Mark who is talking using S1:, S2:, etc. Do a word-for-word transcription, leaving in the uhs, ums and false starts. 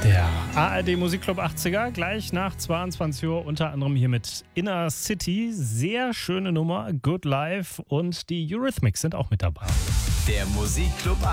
S1: Der A R D Musikclub achtziger, gleich nach zweiundzwanzig Uhr, unter anderem hier mit Inner City. Sehr schöne Nummer, Good Life, und die Eurythmics sind auch mit dabei.
S2: Der Musikclub